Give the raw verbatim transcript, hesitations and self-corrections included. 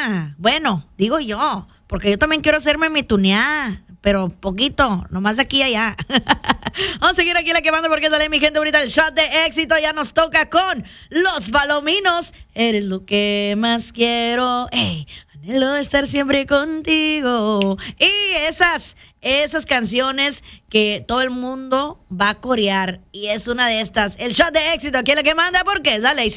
tuneada. Bueno, digo yo, porque yo también quiero hacerme mi tuneada, pero poquito, nomás de aquí y allá. Vamos a seguir aquí la quemando porque sale mi gente bonita. El shot de éxito ya nos toca con Los Palominos. Eres lo que más quiero. Ey, anhelo estar siempre contigo. Y esas, esas canciones que todo el mundo va a corear. Y es una de estas. El shot de éxito aquí es la que manda porque sale.